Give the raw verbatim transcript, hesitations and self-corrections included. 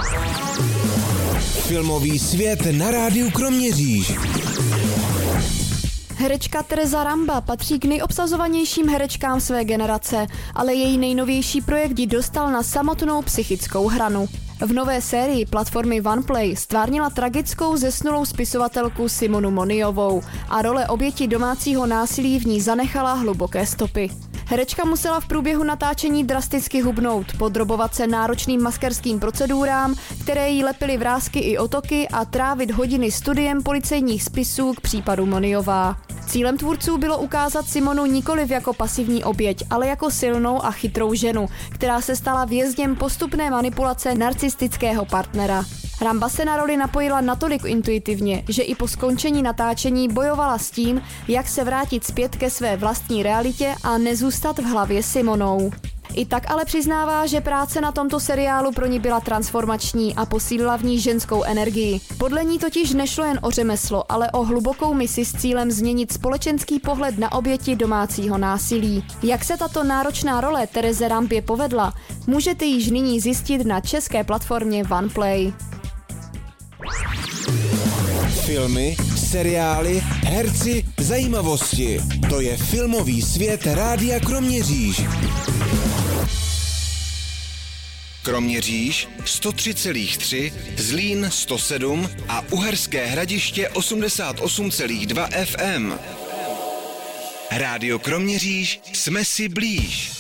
Filmový svět na rádiu Kroměříž. Herečka Tereza Ramba patří k nejobsazovanějším herečkám své generace, ale její nejnovější projekt ji dostal na samotnou psychickou hranu. V nové sérii platformy OnePlay stvárnila tragickou zesnulou spisovatelku Simonu Moniovou a role oběti domácího násilí v ní zanechala hluboké stopy. Herečka musela v průběhu natáčení drasticky hubnout, podrobovat se náročným maskerským procedurám, které jí lepily vrásky i otoky a trávit hodiny studiem policejních spisů k případu Moniová. Cílem tvůrců bylo ukázat Simonu nikoliv jako pasivní oběť, ale jako silnou a chytrou ženu, která se stala vězněm postupné manipulace narcistického partnera. Ramba se na roli napojila natolik intuitivně, že i po skončení natáčení bojovala s tím, jak se vrátit zpět ke své vlastní realitě a nezůstat v hlavě Simonou. I tak ale přiznává, že práce na tomto seriálu pro ní byla transformační a posílila v ní ženskou energii. Podle ní totiž nešlo jen o řemeslo, ale o hlubokou misi s cílem změnit společenský pohled na oběti domácího násilí. Jak se tato náročná role Tereze Rambě povedla, můžete již nyní zjistit na české platformě OnePlay. Filmy, seriály, herci, zajímavosti. To je filmový svět rádia Kroměříž. Kroměříž sto tři celá tři, Zlín sto sedm a Uherské Hradiště osmdesát osm celá dva F M. Rádio Kroměříž, jsme si blíž.